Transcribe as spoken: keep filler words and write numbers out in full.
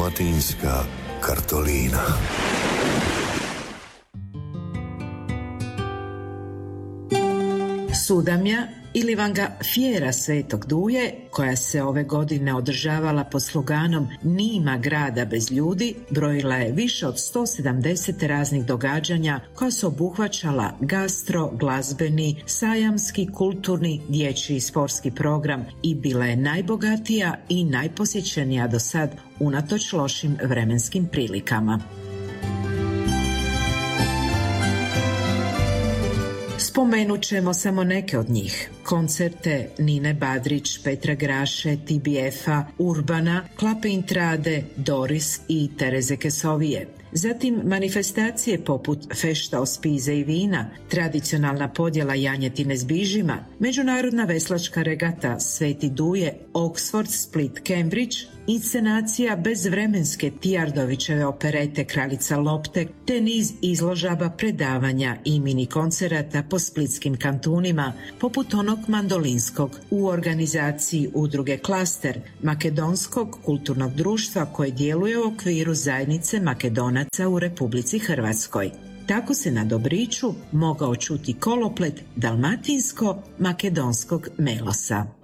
Dalmatinska kartolina. Sudamja ili Vanga Fjera Svetog Duje, koja se ove godine održavala pod sloganom Nima grada bez ljudi, brojila je više od sto sedamdeset raznih događanja koja su obuhvaćala gastro, glazbeni, sajamski, kulturni, dječji i sportski program i bila je najbogatija i najposjećenija do sad unatoč lošim vremenskim prilikama. Spomenut ćemo samo neke od njih. Koncerte Nine Badrić, Petra Graše, T B F-a, Urbana, Klape Intrade, Doris i Tereze Kesovije. Zatim manifestacije poput Fešta o spize i vina, tradicionalna podjela janjetine s bižima, međunarodna veslačka regata Sveti Duje, Oxford, Split, Cambridge, inscenacija bezvremenske Tijardovićeve operete Kraljica lopte, te niz izložaba, predavanja i mini koncerata po splitskim kantunima, poput onog mandolinskog u organizaciji udruge Klaster, makedonskog kulturnog društva koje djeluje u okviru zajednice Makedonaca u Republici Hrvatskoj. Tako se na Dobriću mogao čuti koloplet dalmatinsko-makedonskog melosa.